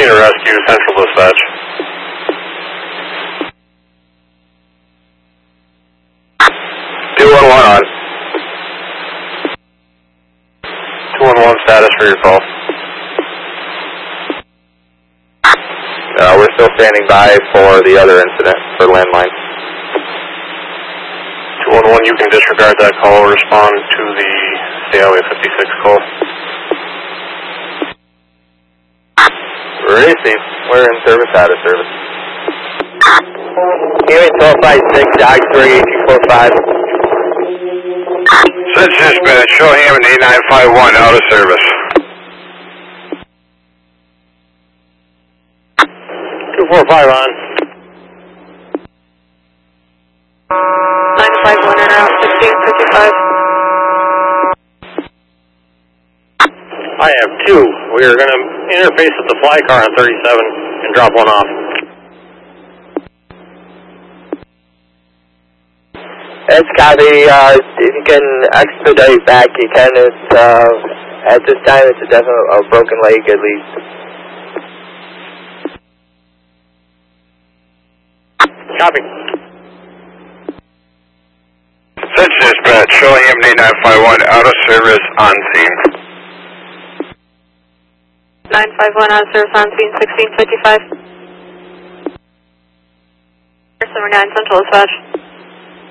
16 to rescue, Central Dispatch. on. 211 status for your call. We're still standing by for the other incident for landline. 211, you can disregard that call or respond to the State Highway 56 call. Receive. We're in service, out of service. Unit 1256, Dog 3845. Such dispatch, show Hammond 8951, out of service. 245 on. 951 and out, 1655. I have two. We are going to interface with the fly car on 37 and drop one off. It's copy. If you can expedite back, you can. It's at this time, it's a definite broken leg at least. Copy. Such dispatch, show Hammond 8951, out of service, on scene. 951 on service on scene, 1655. Number 9 Central Dispatch.